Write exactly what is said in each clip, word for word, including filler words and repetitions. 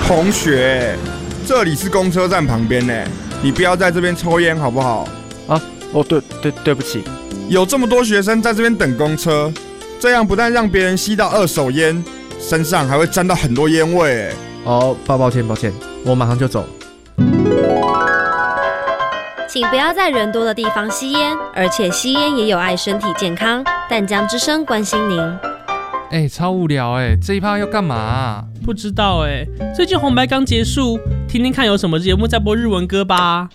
同学，这里是公车站旁边呢，你不要在这边抽烟好不好？ 啊，哦，对对对不起。 有这么多学生在这边等公车，这样不但让别人吸到二手烟，身上还会沾到很多烟味。 哦，抱抱歉抱歉，我马上就走。 请不要在人多的地方吸烟，而且吸烟也有碍身体健康。淡江之声关心您。 哎、欸，超无聊哎、欸，这一趴要干嘛、啊？ 不知道哎、欸，最近红白刚结束，听听看有什么节目在播日文歌吧。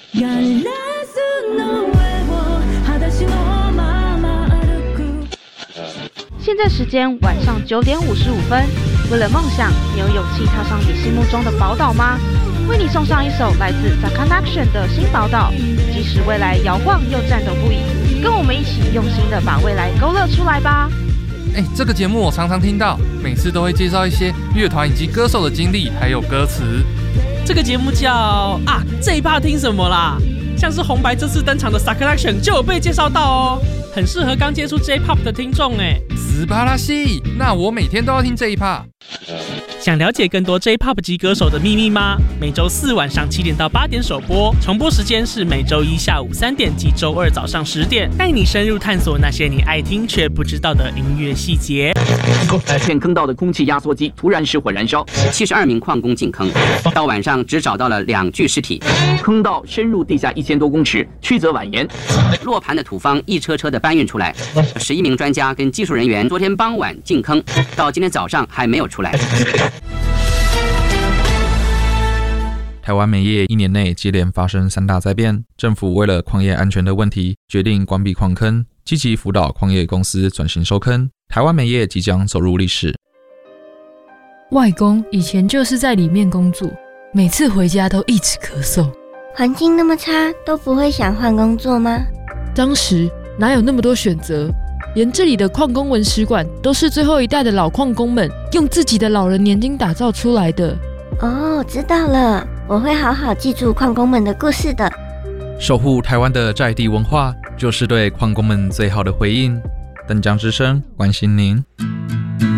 现在时间晚上九点五十五分。为了梦想，你有勇气踏上你心目中的宝岛吗？为你送上一首来自 Sakanation 的新宝岛，即使未来摇晃又颤抖不已，跟我们一起用心的把未来勾勒出来吧。 哎、欸，这个节目我常常听到，每次都会介绍一些乐团以及歌手的经历，还有歌词。 这个节目叫啊，这一趴听什么啦？像是红白这次登场的 Sakanation 就有被介绍到哦，很适合刚接触 J-Pop 的听众哎。 斯巴拉西，那我每天都要听这一趴。 想了解更多 J-Pop 级歌手的秘密吗？每周四晚上七点到八点首播，重播时间是每周一下午三点及周二早上十点，带你深入探索那些你爱听却不知道的音乐细节。 片坑道的空气压缩机突然失火燃烧，七十二名矿工进坑，到晚上只找到了两具尸体。坑道深入地下一千多公尺，曲折蜿蜒。落盘的土方一车车的搬运出来，十一名专家跟技术人员昨天傍晚进坑，到今天早上还没有出来。 台湾煤业一年内接连发生三大灾变，政府为了矿业安全的问题，决定关闭矿坑，积极辅导矿业公司转型收坑。台湾煤业即将走入历史。 外公以前就是在里面工作，每次回家都一直咳嗽。 环境那么差，都不会想换工作吗？ 当时哪有那么多选择？连这里的矿工文史馆都是最后一代的老矿工们用自己的老人年金打造出来的。 哦，知道了，我会好好记住矿工们的故事的。 守护台湾的在地文化，就是对矿工们最好的回应。淡江之声关心您。